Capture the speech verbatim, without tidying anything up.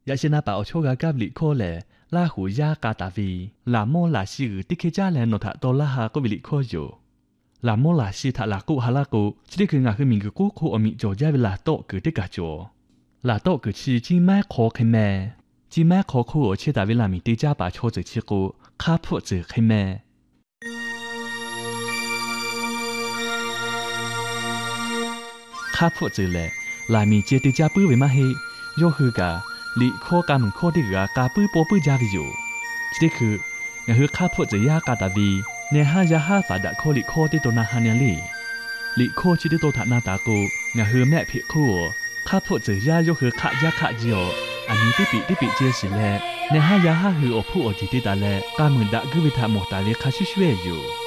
ยาชนะป่าโอโชกากับลิโคแลลาหูยากาตาวีลาโมลาชิติเคจ้าแลนโนทะโตลาฮาก็วิลิโคอยู่ลาโมลาชิทะลากุฮาลากุชิดิคืองาคือมิงกุกุคูอมิโจยาเวลาโตคือติกาโจลาโตคือชีจิแม่โคเคแม่จิแม่โคคูโอเชตาเวลามิติจ้าป่าโชจือชิกุคาพูจือเคแม่คาพูจือแลลามีเจติจ้าปื้อเวมาเฮโยคือกาลิโคกาเหมือนโคที่กากาปื้อโปปื้อยาวิอยู่ชิดิคืองาคือคาพูจือยากาตาวีเนฮายาฮาฝาดะโคลิโคติโตนาฮาเนลีลิโคชิดิโตทานาตากูงาคือแม่ผิคู่ข้าพูดจือยาโยคือขะยาขะจิโออันนี้ที่ปีที่ปีเจสิแลเนฮายาฮาคืออผู้อดีติตาแลกาเหมือนดะกุวิธาโมตาเลคาชิชเวอยู่